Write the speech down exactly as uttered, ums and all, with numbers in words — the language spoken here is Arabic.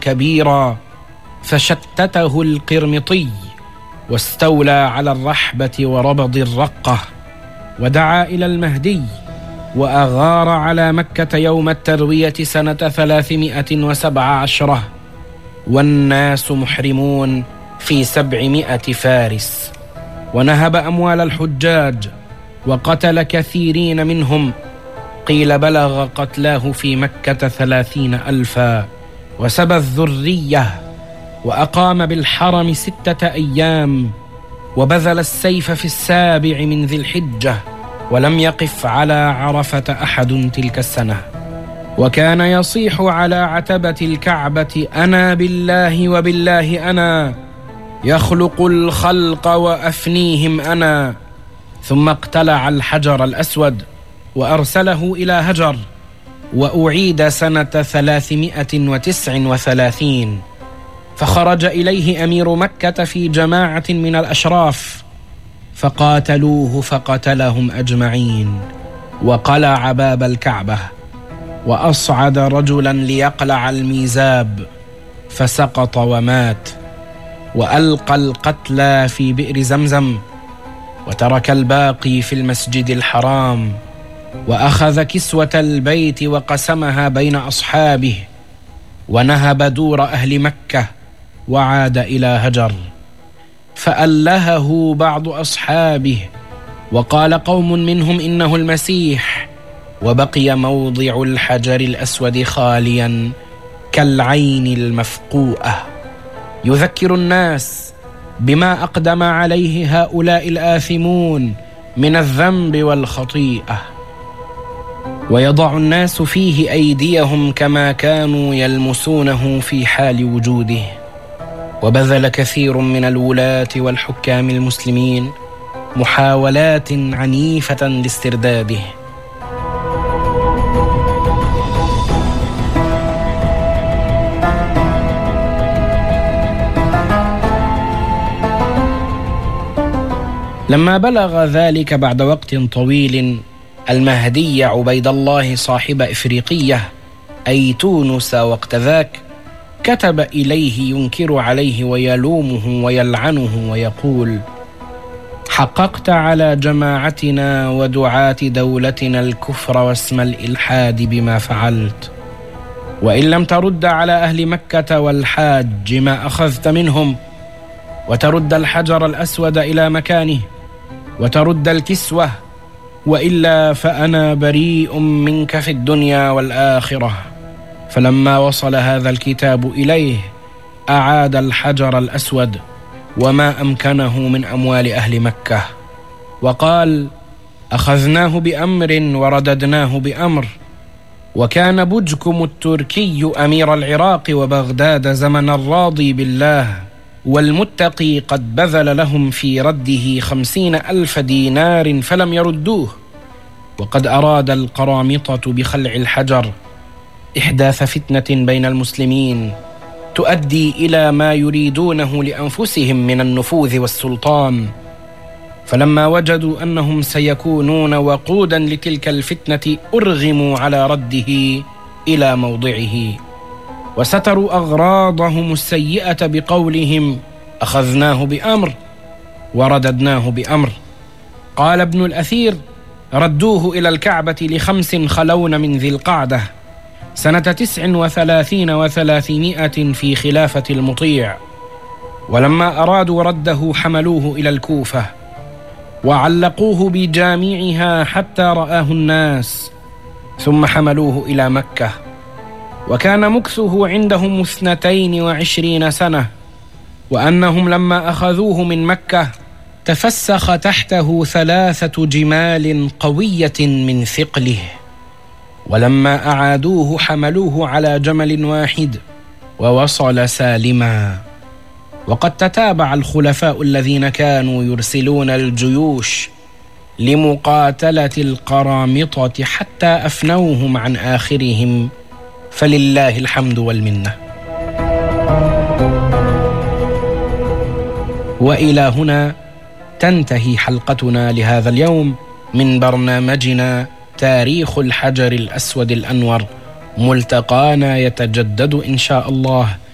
كبيرا فشتته القرمطي واستولى على الرحبة وربض الرقة، ودعا إلى المهدي وأغار على مكة يوم التروية سنة ثلاثمائة وسبع عشرة والناس محرمون في سبعمائة فارس، ونهب أموال الحجاج وقتل كثيرين منهم، قيل بلغ قتلاه في مكة ثلاثين ألفا، وسبى الذرية وأقام بالحرم ستة أيام، وبذل السيف في السابع من ذي الحجة، ولم يقف على عرفة أحد تلك السنة، وكان يصيح على عتبة الكعبة: أنا بالله وبالله أنا، يخلق الخلق وأفنيهم أنا. ثم اقتلع الحجر الأسود وأرسله إلى هجر، وأعيد سنة ثلاثمائة وتسع وثلاثين، فخرج إليه أمير مكة في جماعة من الأشراف فقاتلوه فقتلهم أجمعين، وقلع باب الكعبة، وأصعد رجلا ليقلع الميزاب فسقط ومات، وألقى القتلى في بئر زمزم، وترك الباقي في المسجد الحرام، وأخذ كسوة البيت وقسمها بين أصحابه، ونهب دور أهل مكة وعاد إلى هجر، فألهه بعض أصحابه وقال قوم منهم إنه المسيح، وبقي موضع الحجر الأسود خاليا كالعين المفقوءة، يذكر الناس بما أقدم عليه هؤلاء الآثمون من الذنب والخطيئة، ويضع الناس فيه أيديهم كما كانوا يلمسونه في حال وجوده. وبذل كثير من الولاة والحكام المسلمين محاولات عنيفة لاسترداده، لما بلغ ذلك بعد وقت طويل المهدي عبيد الله صاحب إفريقية أي تونس وقت ذاك، كتب إليه ينكر عليه ويلومه ويلعنه ويقول: حققت على جماعتنا ودعاة دولتنا الكفر واسم الإلحاد بما فعلت، وإن لم ترد على أهل مكة والحاج ما أخذت منهم، وترد الحجر الأسود إلى مكانه، وترد الكسوة، وإلا فأنا بريء منك في الدنيا والآخرة. فلما وصل هذا الكتاب إليه أعاد الحجر الأسود وما أمكنه من أموال أهل مكة، وقال: أخذناه بأمر ورددناه بأمر. وكان بجكم التركي أمير العراق وبغداد زمن الراضي بالله والمتقي قد بذل لهم في رده خمسين ألف دينار فلم يردوه، وقد أراد القرامطة بخلع الحجر إحداث فتنة بين المسلمين تؤدي إلى ما يريدونه لأنفسهم من النفوذ والسلطان، فلما وجدوا أنهم سيكونون وقودا لتلك الفتنة أرغموا على رده إلى موضعه، وستروا أغراضهم السيئة بقولهم: أخذناه بأمر ورددناه بأمر. قال ابن الأثير: ردوه إلى الكعبة لخمس خلون من ذي القعدة سنة تسع وثلاثين وثلاثمائة في خلافة المطيع، ولما أرادوا رده حملوه إلى الكوفة وعلقوه بجامعها حتى رآه الناس، ثم حملوه إلى مكة، وكان مكثه عندهم اثنتين وعشرين سنة، وأنهم لما أخذوه من مكة تفسخ تحته ثلاثة جمال قوية من ثقله، ولما أعادوه حملوه على جمل واحد ووصل سالما. وقد تتابع الخلفاء الذين كانوا يرسلون الجيوش لمقاتلة القرامطة حتى أفنوهم عن آخرهم، فلله الحمد والمنة. وإلى هنا تنتهي حلقتنا لهذا اليوم من برنامجنا تاريخ الحجر الأسود الأنور، ملتقانا يتجدد إن شاء الله